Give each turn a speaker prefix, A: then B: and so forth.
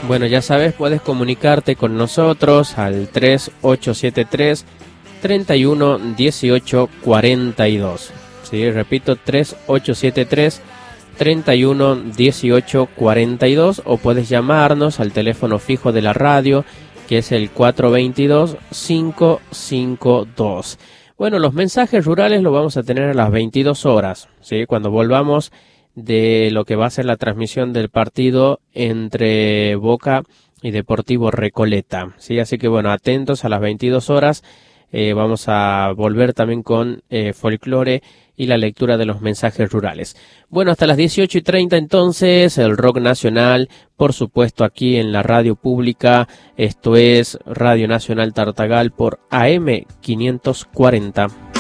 A: Bueno, ya sabes, puedes comunicarte con nosotros al 3873 31 18 42. Sí, repito, 3873 31 18 42, o puedes llamarnos al teléfono fijo de la radio, que es el 422-552. Bueno, los mensajes rurales los vamos a tener a las 22 horas, ¿sí? Cuando volvamos de lo que va a ser la transmisión del partido entre Boca y Deportivo Recoleta, ¿sí? Así que bueno, atentos a las 22 horas. Vamos a volver también con folclore y la lectura de los mensajes rurales. Bueno, hasta las 18:30 entonces, el rock nacional, por supuesto aquí en la radio pública. Esto es Radio Nacional Tartagal por AM 540.